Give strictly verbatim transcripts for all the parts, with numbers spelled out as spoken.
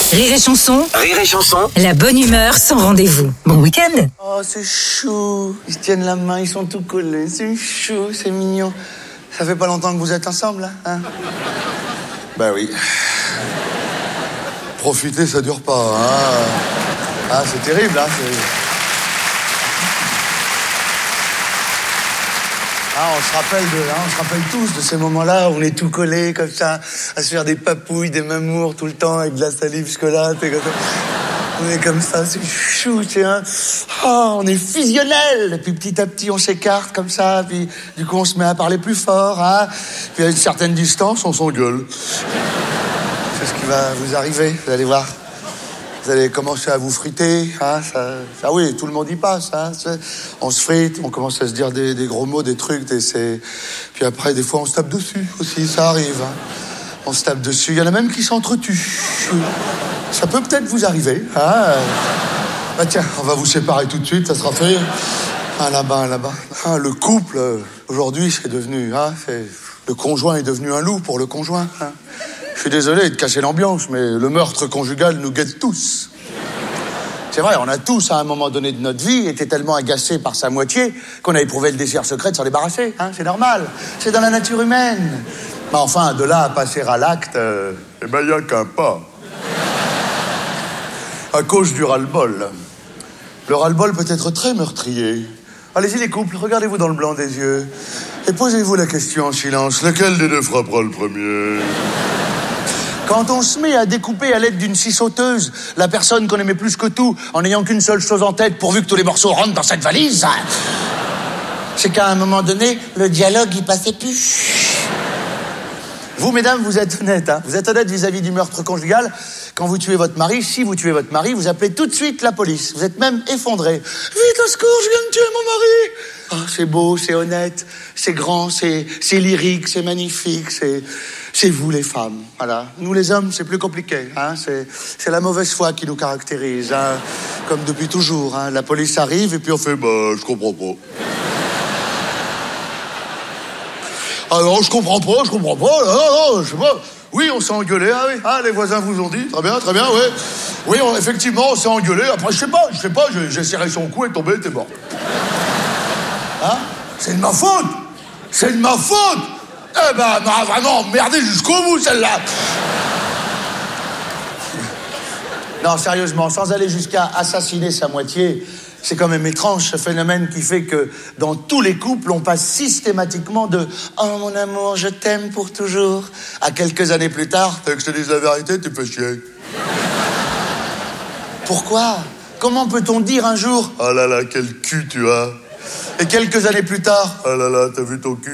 Rire et chanson. Rire et chanson. La bonne humeur sans rendez-vous. Bon week-end. Oh, c'est chou. Ils se tiennent la main, ils sont tout collés. C'est chou, c'est mignon. Ça fait pas longtemps que vous êtes ensemble, là, hein? Ben oui. Profiter, ça dure pas, hein. Ah, c'est terrible, hein. C'est... Ah, on se rappelle de, hein, on se rappelle tous de ces moments-là où on est tout collés comme ça, à se faire des papouilles, des mamours tout le temps avec de la salive jusque-là. T'es comme ça. On est comme ça, c'est chou, tu vois. Oh, on est fusionnels. Et puis petit à petit, on s'écarte comme ça. Puis du coup, on se met à parler plus fort. Hein. Puis à une certaine distance, on s'engueule. C'est ce qui va vous arriver, vous allez voir. Vous allez commencer à vous friter, hein, ça, ça oui, tout le monde y passe, hein, on se frite, on commence à se dire des, des gros mots, des trucs, des, c'est... puis après, des fois, on se tape dessus aussi, ça arrive, hein. On se tape dessus, il y en a même qui s'entretuent. Ça peut peut-être vous arriver, hein. Bah tiens, on va vous séparer tout de suite, ça sera fait. Ah, là-bas, là-bas. Ah, le couple, aujourd'hui, c'est devenu, hein, c'est... le conjoint est devenu un loup pour le conjoint, hein. Je suis désolé de casser l'ambiance, mais le meurtre conjugal nous guette tous. C'est vrai, on a tous, à un moment donné de notre vie, été tellement agacés par sa moitié qu'on a éprouvé le désir secret de s'en débarrasser. Hein, c'est normal, c'est dans la nature humaine. Mais enfin, de là à passer à l'acte, euh, eh ben, il n'y a qu'un pas. À cause du ras-le-bol. Le ras-le-bol peut être très meurtrier. Allez-y les couples, regardez-vous dans le blanc des yeux et posez-vous la question en silence. Lequel des deux frappera le premier ? Quand on se met à découper à l'aide d'une scie sauteuse la personne qu'on aimait plus que tout, en n'ayant qu'une seule chose en tête, pourvu que tous les morceaux rentrent dans cette valise, c'est qu'à un moment donné, le dialogue, il passait plus. Vous, mesdames, vous êtes honnêtes, hein. Vous êtes honnêtes vis-à-vis du meurtre conjugal. Quand vous tuez votre mari, si vous tuez votre mari, vous appelez tout de suite la police. Vous êtes même effondré. Vite, au secours, je viens de tuer mon mari. Oh, c'est beau, c'est honnête, c'est grand, c'est, c'est lyrique, c'est magnifique, c'est... C'est vous les femmes, voilà. Nous les hommes, c'est plus compliqué, hein. C'est, c'est la mauvaise foi qui nous caractérise, hein. Comme depuis toujours, hein. La police arrive et puis on fait, bah, je comprends pas. Ah non, je comprends pas, je comprends pas, non, non, je sais pas. Oui, on s'est engueulé, ah oui, ah, les voisins vous ont dit, très bien, très bien, oui. Oui, on, effectivement, on s'est engueulé, après, je sais pas, je sais pas, j'ai, j'ai serré son cou et tombé, t'es mort. Hein? C'est de ma faute! C'est de ma faute! Eh ben, non, vraiment, merdez jusqu'au bout, celle-là. Non, sérieusement, sans aller jusqu'à assassiner sa moitié, c'est quand même étrange, ce phénomène qui fait que dans tous les couples, on passe systématiquement de « Oh, mon amour, je t'aime pour toujours » à quelques années plus tard. T'as que je te dise la vérité, tu fais chier. Pourquoi? Comment peut-on dire un jour « Oh là là, quel cul tu as » et quelques années plus tard « Oh là là, t'as vu ton cul »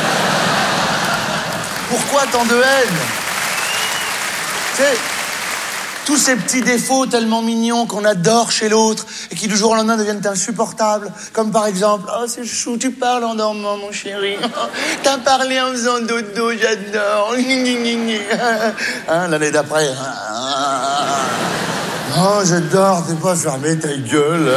Pourquoi tant de haine? Tu sais, tous ces petits défauts tellement mignons qu'on adore chez l'autre et qui du jour au lendemain deviennent insupportables. Comme par exemple, oh c'est chou, tu parles en dormant mon chéri. T'as parlé en faisant dodo, j'adore. Hein, l'année d'après. Oh j'adore, t'es pas fermé ta gueule.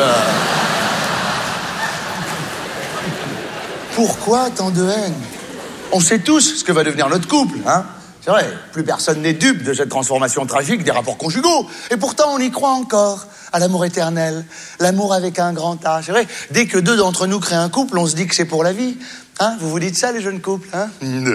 Pourquoi tant de haine? On sait tous ce que va devenir notre couple, hein. C'est vrai, plus personne n'est dupe de cette transformation tragique des rapports conjugaux. Et pourtant, on y croit encore, à l'amour éternel, l'amour avec un grand A. C'est vrai, dès que deux d'entre nous créent un couple, on se dit que c'est pour la vie. Hein, vous vous dites ça, les jeunes couples, hein?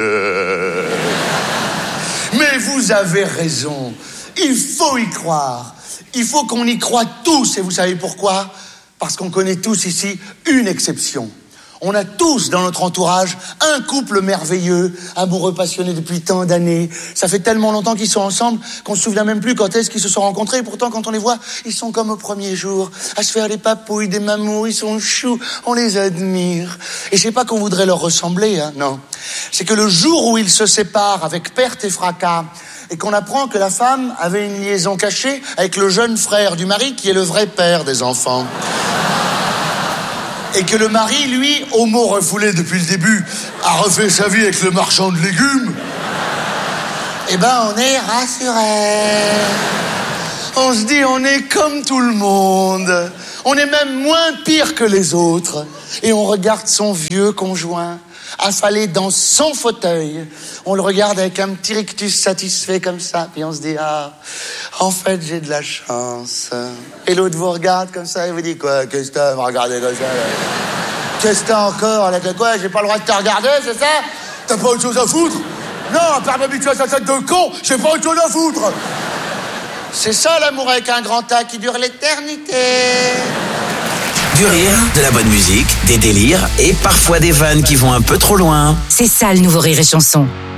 Mais vous avez raison, il faut y croire. Il faut qu'on y croie tous, et vous savez pourquoi? Parce qu'on connaît tous ici une exception. On a tous dans notre entourage un couple merveilleux, amoureux, passionné depuis tant d'années. Ça fait tellement longtemps qu'ils sont ensemble qu'on se souvient même plus quand est-ce qu'ils se sont rencontrés. Et pourtant, quand on les voit, ils sont comme au premier jour, à se faire des papouilles, des mamours, ils sont choux, on les admire. Et c'est pas qu'on voudrait leur ressembler, hein, non. C'est que le jour où ils se séparent avec perte et fracas, et qu'on apprend que la femme avait une liaison cachée avec le jeune frère du mari qui est le vrai père des enfants. Et que le mari, lui, homo refoulé depuis le début, a refait sa vie avec le marchand de légumes. Eh ben, on est rassurés. On se dit, on est comme tout le monde. On est même moins pire que les autres. Et on regarde son vieux conjoint affalé dans son fauteuil. On le regarde avec un petit rictus satisfait comme ça, puis on se dit, ah, en fait, j'ai de la chance. Et l'autre vous regarde comme ça et vous dit, quoi, qu'est-ce que t'as, me regarder comme ça, là. Qu'est-ce que t'as encore, là, de quoi, j'ai pas le droit de te regarder, c'est ça? T'as pas autre chose à foutre? Non, à part m'habituer à sa tête de con, j'ai pas autre chose à foutre. C'est ça l'amour avec un grand A qui dure l'éternité. Du rire, de la bonne musique, des délires et parfois des vannes qui vont un peu trop loin. C'est ça le nouveau Rire et Chanson.